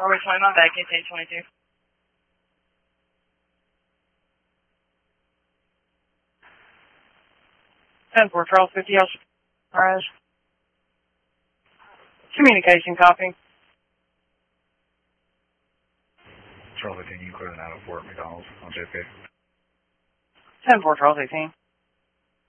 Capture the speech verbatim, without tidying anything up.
Runway twenty-nine, back in eight twenty-two. ten four, Charles fifty, Alright. Communication, copy. Charles eighteen, you can clear the nine oh four at McDonald's on J P. ten four, Charles eighteen.